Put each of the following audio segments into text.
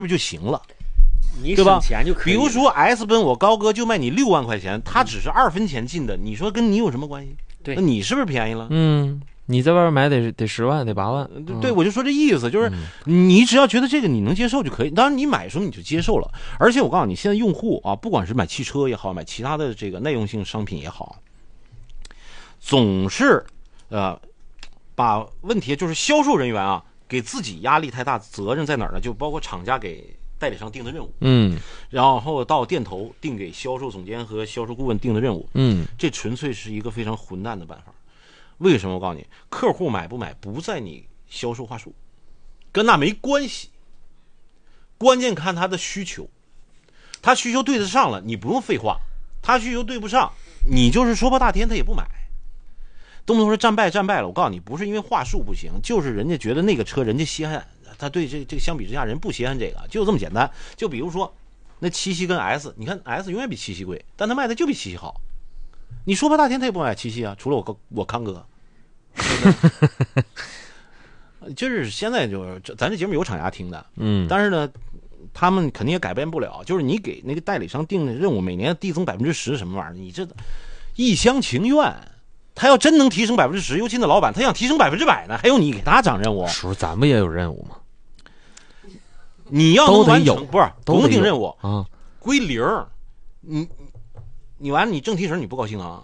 不就行了？ 你对吧？ 省钱就可以。 比如说 S 奔，我高哥就卖你6万块钱，他只是2分钱进的，你说跟你有什么关系？ 对， 那你是不是便宜了？ 你在外边买得10万得8万。 对，我就说这意思，就是你只要觉得这个你能接受就可以。当然你买的时候你就接受了，而且我告诉你，现在用户啊，不管是买汽车也好，买其他的这个耐用性商品也好，总是把问题就是销售人员啊给自己压力太大，责任在哪儿呢？就包括厂家给代理商定的任务，然后到店头定给销售总监和销售顾问定的任务，这纯粹是一个非常混蛋的办法。为什么？我告诉你，客户买不买不在你销售话术，跟那没关系，关键看他的需求，他需求对得上了，你不用废话；他需求对不上，你就是说破大天他也不买。动不动说战败了，我告诉你，不是因为话术不行，就是人家觉得那个车人家稀罕，他对这个相比之下人不稀罕这个，就这么简单。就比如说那7系跟 S， 你看 S 永远比7系贵，但他卖的就比7系好。你说破大天他也不买7系啊，除了我康哥。就是现在就是咱这节目有厂家听的，但是呢，他们肯定也改变不了。就是你给那个代理商定的任务，每年递增10%什么玩意儿，你这一厢情愿。他要真能提升10%，尤其那老板他想提升100%呢，还用你给他涨任务？ 叔，咱们也有任务嘛。 你要能完成，不是不用定任务啊， 归0，你完了你正提成你不高兴啊？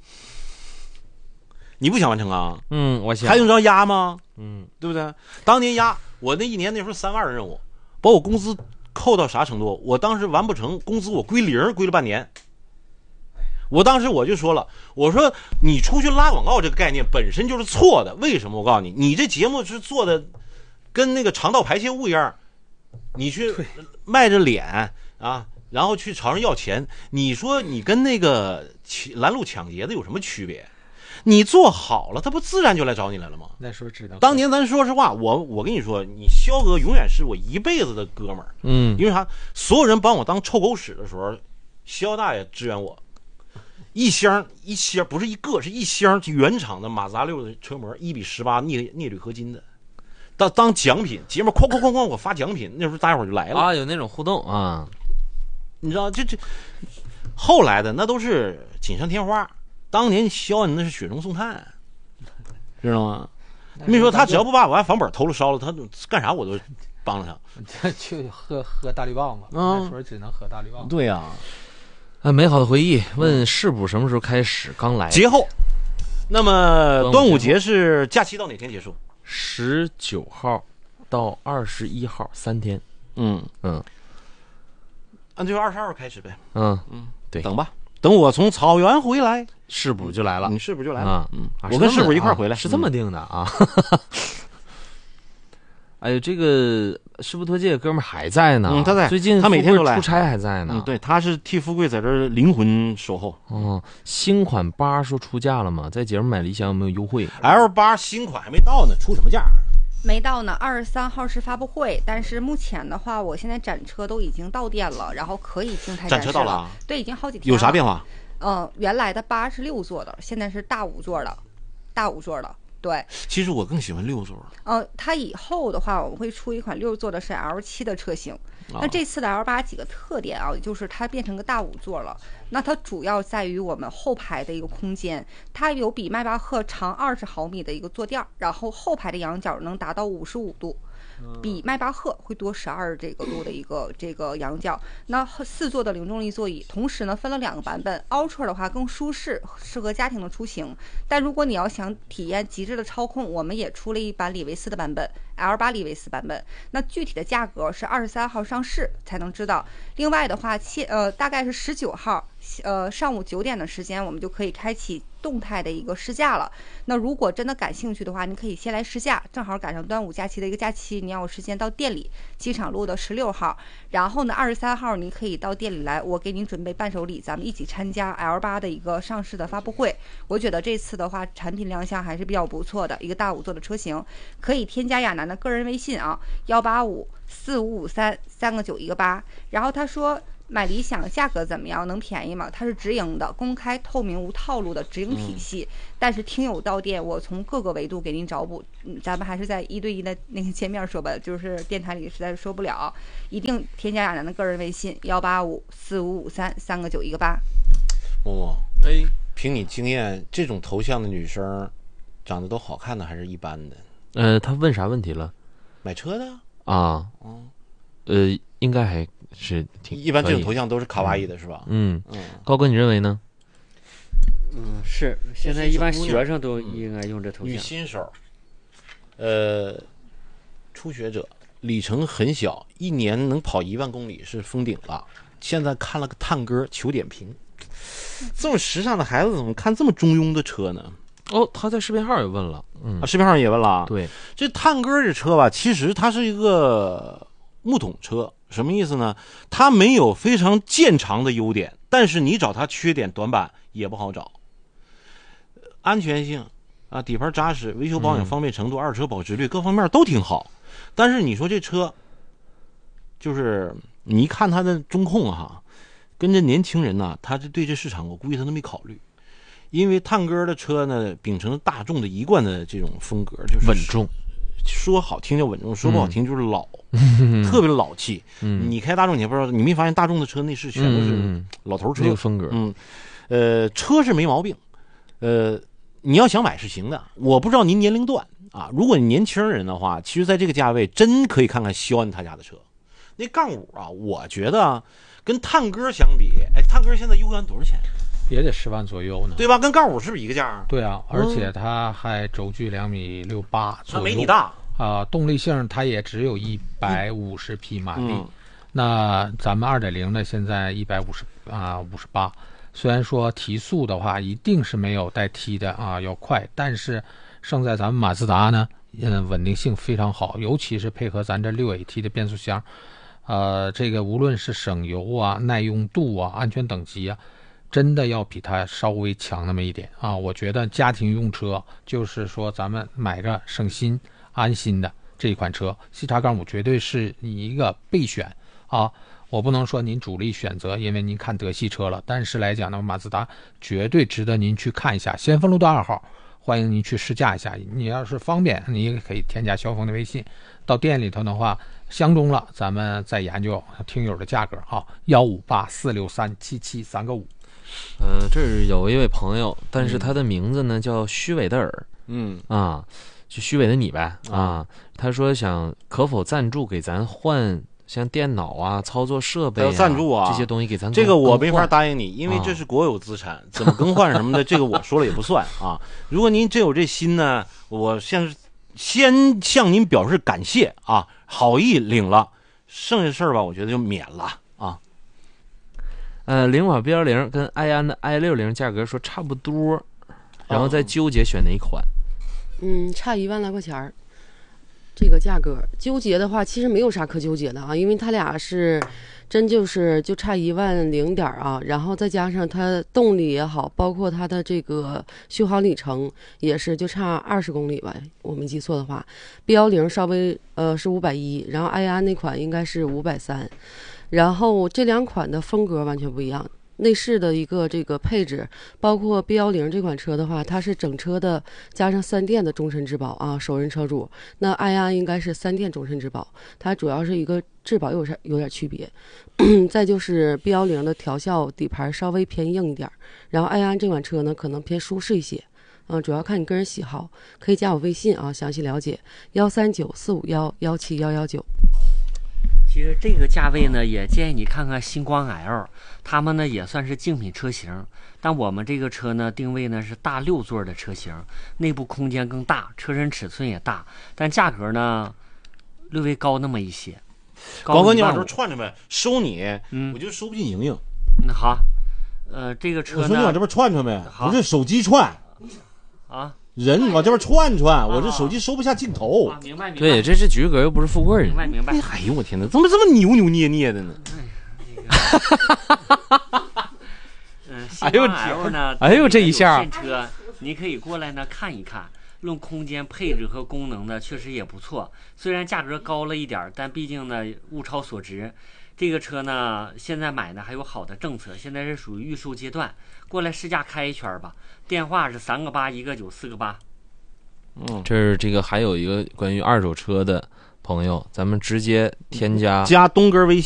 你不想完成啊？ 我想。 还用着压吗？对不对？当年压我那一年那时候3万的任务，把我工资扣到啥程度？我当时完不成，工资我归0，归了半年。我当时我就说了，我说你出去拉广告这个概念本身就是错的。为什么？我告诉你，你这节目是做的跟那个肠道排泄物一样，你去卖着脸啊，然后去朝人要钱，你说你跟那个拦路抢劫的有什么区别？你做好了，他不自然就来找你来了吗？ 那时候知道。 当年咱说实话，我跟你说，你肖哥永远是我一辈子的哥们儿。因为啥？所有人帮我当臭狗屎的时候，肖大爷支援我。一箱不是一个，是一箱原厂的马自达6的车模1:18镍铝合金的，当奖品，节目哐我发奖品，那时候大家伙就来了啊，有那种互动啊， 你知道这后来的那都是锦上添花，当年肖恩那是雪中送炭，知道吗？没说他只要不把我房本偷了烧了，他干啥我都帮着他。去喝大绿棒嘛，那时候只能喝大绿棒。 对呀。 美好的回忆。问市补什么时候开始？刚来节后。那么端午节是假期到哪天结束 ？19号到21号3天。 按就22号开始呗。 对， 等吧，等我从草原回来， 市补就来了。 你市补就来了。 我跟市补一块回来， 是这么定的啊。哎呦，这个世不脱戒哥们还在呢。 他在， 最近他每天都来出差还在呢。 对，他是替富贵在这儿灵魂守候。 新款8说出价了吗？在节目买理想有没有优惠 ？L8 新款还没到呢，出什么价？ 没到呢，23号是发布会，但是目前的话，我现在展车都已经到店了，然后可以静态展示车到了。 对，已经好几天了。 有啥变化？ 原来的8是6座的，现在是大5座的。对， 其实我更喜欢6座。 它以后的话，我们会出一款6座的，是 L7 的车型。那这次的 L8 几个特点啊，就是它变成个大5座了。那它主要在于我们后排的一个空间，它有比迈巴赫长20毫米的一个坐垫，然后后排的仰角能达到55度。比迈巴赫会多12这个度的一个这个仰角。那4座的零重力座椅，同时呢分了2个版本 ，Ultra 的话更舒适，适合家庭的出行。但如果你要想体验极致的操控，我们也出了一版李维斯的版本 ，L8 李维斯版本。那具体的价格是23号上市才能知道。另外的话，大概是19号。上午9点的时间，我们就可以开启动态的一个试驾了。那如果真的感兴趣的话，你可以先来试驾，正好赶上端午假期的一个假期，你要有时间到店里。机场路的16号，然后呢23号你可以到店里来，我给您准备伴手礼，咱们一起参加 L8 的一个上市的发布会。我觉得这次的话，产品亮相还是比较不错的，一个大5座的车型，可以添加亚楠的个人微信啊，18545533918。然后他说买理想价格怎么样？能便宜吗？它是直营的，公开透明无套路的直营体系。但是听友到店，我从各个维度给您找补。咱们还是在1对1的那个见面说吧，就是电台里实在是说不了，一定添加亚楠的个人微信1854553，3个9一个8。 哎，凭你经验，这种头像的女生长得都好看的还是一般的？ 他问啥问题了？ 买车的啊？应该还是挺一般，这种头像都是卡哇伊的，是吧？ 高哥，你认为呢？ 是现在一般学生都应该用这头像。 女新手，初学者，里程很小，1年能跑1万公里是封顶了。现在看了个探歌，求点评。这么时尚的孩子怎么看这么中庸的车呢？ 他在视频号也问了， 视频号也问了。 对， 这探歌这车吧，其实它是一个木桶车，什么意思呢？它没有非常见长的优点，但是你找它缺点短板也不好找。安全性啊，底盘扎实，维修保养方便程度，二手车保值率各方面都挺好。但是你说这车，就是你一看它的中控哈，跟这年轻人呢，他对这市场我估计他都没考虑。因为探歌的车呢，秉承大众的一贯的这种风格，就是稳重， 说好听叫稳重，说不好听就是老，特别老气。你开大众，你也不知道，你没发现大众的车内饰全都是老头车这个风格。 车是没毛病，你要想买是行的。我不知道您年龄段啊，如果你年轻人的话，其实在这个价位真可以看看肖恩他家的车，那杠5啊，我觉得跟探歌相比，探歌现在优惠多少钱？ 也得10万左右呢， 对吧？跟杠5是不是一个价？ 对啊，而且它还轴距2.68米左右， 它没你大动力性它也只有150匹马力。那咱们2.0的现在158，虽然说提速的话一定是没有带 T 的要快，但是胜在咱们马自达呢，稳定性非常好，尤其是配合咱这6AT 的变速箱，这个无论是省油啊、耐用度啊、安全等级啊，真的要比它稍微强那么一点啊！我觉得家庭用车就是说咱们买个省心安心的这一款车，CX-5绝对是你一个备选啊！我不能说您主力选择，因为您看德系车了，但是来讲呢，马自达绝对值得您去看一下。先锋路的2号，欢迎您去试驾一下。你要是方便，你也可以添加肖峰的微信，到店里头的话，相中了咱们再研究听友的价格啊，158463773个5。 这是有一位朋友，但是他的名字呢叫虚伪的耳，就虚伪的你呗啊。他说可否赞助给咱换像电脑啊、操作设备赞助啊这些东西给咱这个我没法答应你，因为这是国有资产，怎么更换什么的，这个我说了也不算啊。如果您真有这心呢，我先向您表示感谢啊，好意领了，剩下事儿吧，我觉得就免了啊。 领跑B10跟埃安的 i60价格说差不多，然后再纠结选哪一款。 差1万来块钱儿，这个价格纠结的话，其实没有啥可纠结的啊，因为它俩是真就差1万0点啊，然后再加上它动力也好，包括它的这个续航里程也是就差20公里吧，我没记错的话。B10稍微是510，然后埃安那款应该是530。然后这2款的风格完全不一样，内饰的一个这个配置，包括 B10这款车的话，它是整车的加上3电的终身质保啊，首任车主。那埃安应该是3电终身质保，它主要是一个质保有点区别。再就是 B10的调校底盘稍微偏硬一点，然后埃安这款车呢可能偏舒适一些。主要看你个人喜好，可以加我微信啊，详细了解13945117119。 其实这个价位呢，也建议你看看星光 L， 他们呢也算是竞品车型，但我们这个车呢定位呢是大6座的车型，内部空间更大，车身尺寸也大，但价格呢略微高那么一些。 高哥，你往这串着呗，收你，我就收不进莹莹。 好，这个车呢， 我说你往这边串串呗，不是手机串啊。 人你往这边串串，我这手机收不下镜头。 明白。 对，这是菊哥又不是富贵人。 明白。 哎呦我天哪，怎么这么扭扭捏捏的呢？ 哎呦，L 呢？ 哎呦这一下， 现车你可以过来呢看一看。 论空间配置和功能呢，确实也不错。虽然价格高了一点，但毕竟呢物超所值。这个车呢，现在买呢还有好的政策，现在是属于预售阶段，过来试驾开一圈吧。电话是3个8 1个9 4个8。 这是这个还有一个关于二手车的朋友，咱们直接添加东哥微信。